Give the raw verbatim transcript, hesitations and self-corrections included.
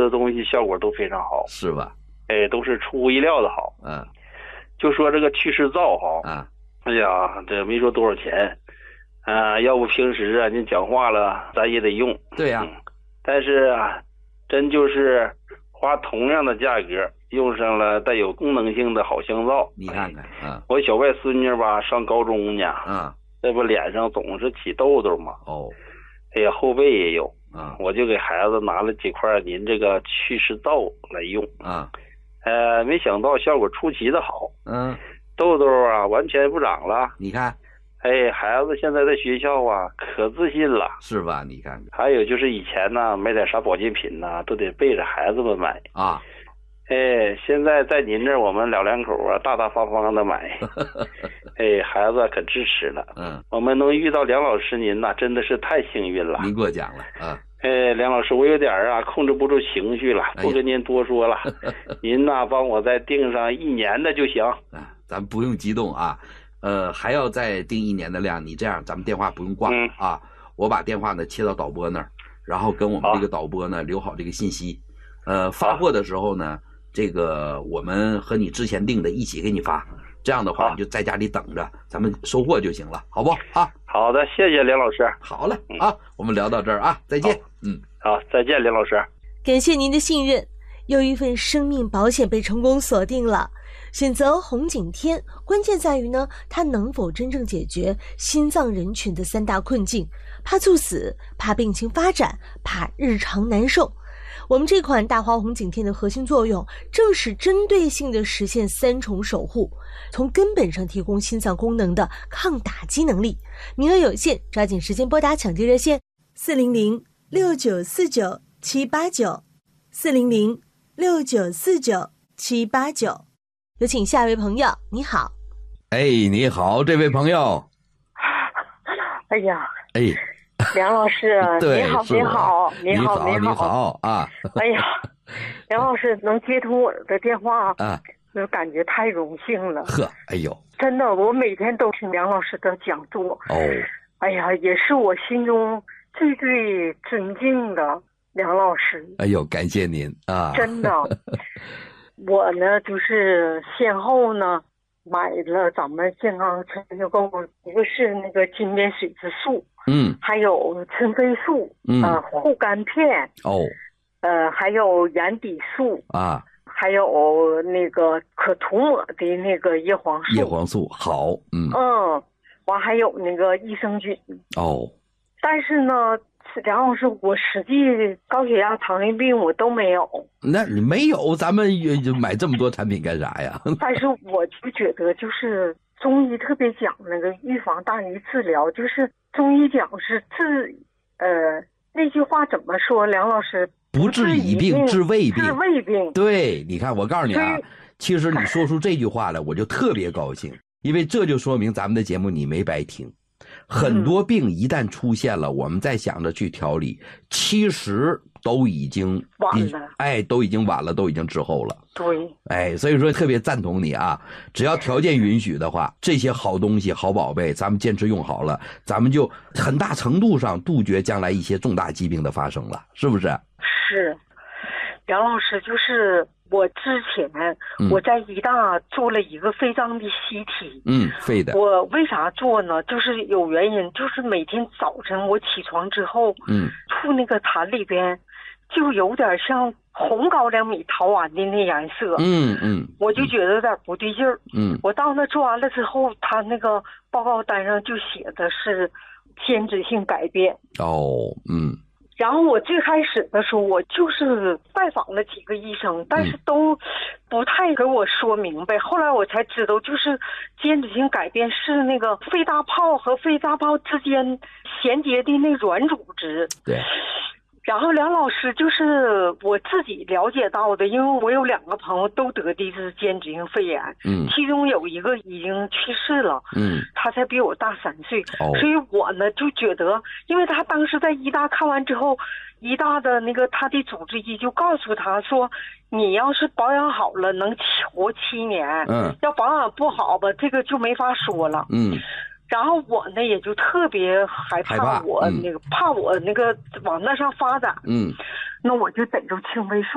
的东西效果都非常好， 是吧？ 哎，都是出乎意料的好。 嗯， 就说这个祛湿皂哈， 啊， 哎呀，这没说多少钱，啊，要不平时啊您讲话了咱也得用。 对呀、啊嗯，但是啊，真就是花同样的价格用上了带有功能性的好香皂。 你看看，嗯， 我小外孙女吧上高中呢， 嗯， 这不脸上总是起痘痘嘛， 哦， 哎呀后背也有， 嗯， 我就给孩子拿了几块您这个祛湿皂来用， 嗯， 呃，没想到效果出奇的好， 嗯， 痘痘啊完全不长了。 你看， 哎，孩子现在在学校啊可自信了， 是吧？你看看还有就是以前呢买点啥保健品呢都得背着孩子们买啊， 哎，现在在您这儿我们老两口啊大大方方的买，哎，孩子可支持了。 嗯， 我们能遇到梁老师您呐，真的是太幸运了。 您过奖了啊。 哎，梁老师，我有点啊控制不住情绪了， 哎、 不跟您多说了。您呐，帮我再订上一年的就行。 啊，咱不用激动啊，呃，还要再订一年的量。你这样，咱们电话不用挂、嗯、啊，我把电话呢切到导播那儿，然后跟我们这个导播呢留好这个信息。呃，发货的时候呢，这个我们和你之前订的一起给你发。这样的话，你就在家里等着，咱们收货就行了，好不啊？ 好的，谢谢梁老师。 好嘞、嗯、啊，我们聊到这儿啊，再见。嗯， 好，再见，梁老师。 感谢您的信任，又一份生命保险被成功锁定了。选择红景天，关键在于呢，它能否真正解决心脏人群的三大困境：怕猝死、怕病情发展、怕日常难受。我们这款大华红景天的核心作用，正是针对性的实现三重守护，从根本上提供心脏功能的抗打击能力。名额有限，抓紧时间拨打抢救热线四零零六九四九七八九四零零六九四九七八九。有请下一位朋友，你好。 哎，你好，这位朋友。 哎呀， 哎。 梁老师， 对， 你好，你好， 你好， 你好啊！ 哎呀，梁老师能接通我的电话啊， 就感觉太荣幸了。 呵，哎呦， 真的，我每天都听梁老师的讲座。 哦， 哎呀，也是我心中最最尊敬的梁老师。 哎呦，感谢您啊！ 真的，我呢就是先后呢。买了咱们健康春就购，一个是那个金边水质素， 嗯， 还有春飞素， 嗯， 呃，护肝片， 哦， 呃，还有眼底素啊， 还有那个可涂抹的那个叶黄素， 叶黄素好，嗯嗯，完还有那个益生菌， 哦， 但是呢，梁老师，我实际高血压、糖尿病我都没有。 那你没有，咱们买这么多产品干啥呀？ 但是我就觉得，就是中医特别讲那个预防大于治疗，就是中医讲是治，呃，那句话怎么说？梁老师， 不治已病，治未病。 治未病。 对，你看，我告诉你啊，其实你说出这句话来，我就特别高兴，因为这就说明咱们的节目你没白听。很多病一旦出现了，我们再想着去调理，其实都已经晚了， 哎，都已经晚了，都已经滞后了。 对， 哎，所以说特别赞同你啊！只要条件允许的话，这些好东西、好宝贝，咱们坚持用好了，咱们就很大程度上杜绝将来一些重大疾病的发生了，是不是？ 是，梁老师，就是我之前、嗯、我在医大做了一个肺脏的吸体， 嗯，肺的。 我为啥做呢？就是有原因，就是每天早晨我起床之后， 嗯，吐那个痰里边就有点像红高粱米淘完的那颜色， 嗯嗯， 我就觉得有点不对劲儿， 嗯， 我到那做完了之后，他那个报告单上就写的是间质性改变， 哦，嗯。 然后我最开始的时候，我就是拜访了几个医生，但是都不太给我说明白。后来我才知道，就是间质性改变是那个肺大泡和肺大泡之间衔接的那软组织。 对。 然后梁老师就是我自己了解到的，因为我有两个朋友都得的是间质性肺炎， 嗯， 其中有一个已经去世了， 嗯， 他才比我大三岁， 哦， 所以我呢就觉得，因为他当时在医大看完之后，医大的那个他的主治医就告诉他说，你要是保养好了能活七年， 嗯， 要保养不好吧，这个就没法说了， 嗯。 然后我呢也就特别害怕我那个，怕我那个往那上发展， 嗯， 那我就逮着青霉素。